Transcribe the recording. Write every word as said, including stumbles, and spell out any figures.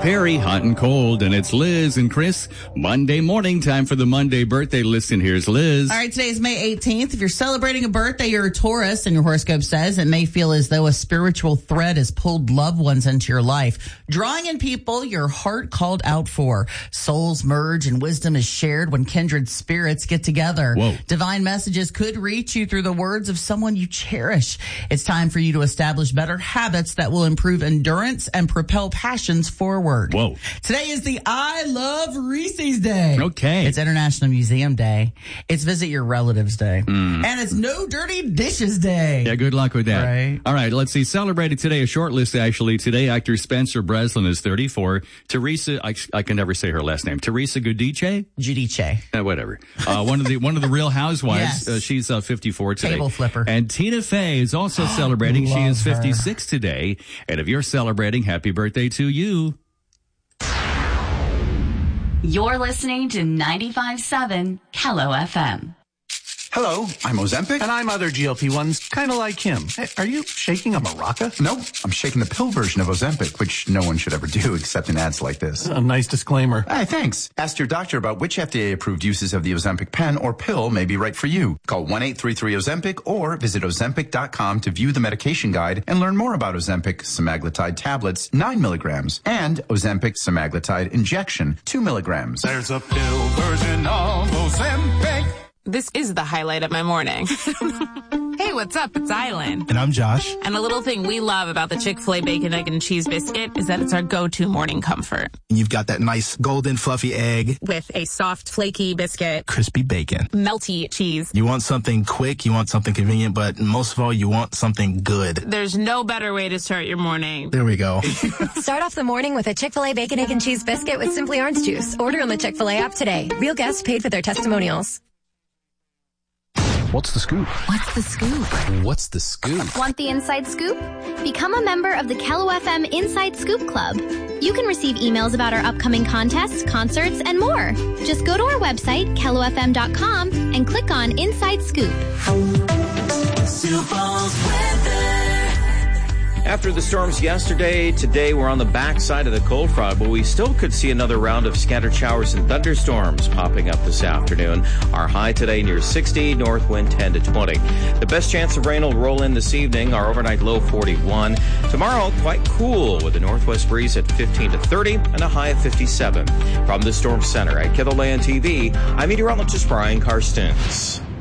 Perry, hot and cold, and it's Liz and Chris. Monday morning, time for the Monday birthday list, and here's Liz. All right, today is May eighteenth. If you're celebrating a birthday, you're a Taurus, and your horoscope says it may feel as though a spiritual thread has pulled loved ones into your life, drawing in people your heart called out for. Souls merge and wisdom is shared when kindred spirits get together. Whoa. Divine messages could reach you through the words of someone you cherish. It's time for you to establish better habits that will improve endurance and propel passions forward. Whoa. Today is the I Love Reese's Day. Okay. It's International Museum Day. It's Visit Your Relatives Day. Mm. And it's No Dirty Dishes Day. Yeah, good luck with that. Right. All right, let's see. Celebrated today, a short list actually. Today, actor Spencer Breslin is thirty-four. Teresa, I, I can never say her last name. Teresa Giudice? Giudice. Uh, whatever. Uh, one of the one of the Real Housewives. Yes. Uh, she's uh, fifty-four today. Table flipper. And Tina Fey is also celebrating. She Love is fifty-six her. today. And if you're celebrating, happy birthday to you. You're listening to ninety-five point seven Kello F M. Hello, I'm Ozempic. And I'm other G L P ones, kind of like him. Hey, are you shaking a maraca? No, I'm shaking the pill version of Ozempic, which no one should ever do except in ads like this. A nice disclaimer. Hey, thanks. Ask your doctor about which F D A-approved uses of the Ozempic pen or pill may be right for you. Call one eight three three Ozempic or visit Ozempic dot com to view the medication guide and learn more about Ozempic semaglutide tablets, nine milligrams, and Ozempic semaglutide injection, two milligrams. There's a pill version of Ozempic. This is the highlight of my morning. Hey, what's up? It's Island. And I'm Josh. And a little thing we love about the Chick-fil-A Bacon, Egg, and Cheese Biscuit is that it's our go-to morning comfort. You've got that nice golden fluffy egg. With a soft, flaky biscuit. Crispy bacon. Melty cheese. You want something quick, you want something convenient, but most of all, you want something good. There's no better way to start your morning. There we go. Start off the morning with a Chick-fil-A Bacon, Egg, and Cheese Biscuit with Simply Orange Juice. Order on the Chick-fil-A app today. Real guests paid for their testimonials. What's the scoop? What's the scoop? What's the scoop? Want the inside scoop? Become a member of the Kello F M Inside Scoop Club. You can receive emails about our upcoming contests, concerts, and more. Just go to our website, kello f m dot com, and click on Inside Scoop. After the storms yesterday, today we're on the backside of the cold front, but we still could see another round of scattered showers and thunderstorms popping up this afternoon. Our high today near sixty, north wind ten to twenty. The best chance of rain will roll in this evening, our overnight low forty-one. Tomorrow, quite cool with a northwest breeze at fifteen to thirty and a high of fifty-seven. From the Storm Center at KELOLAND T V, I'm meteorologist Brian Karstens.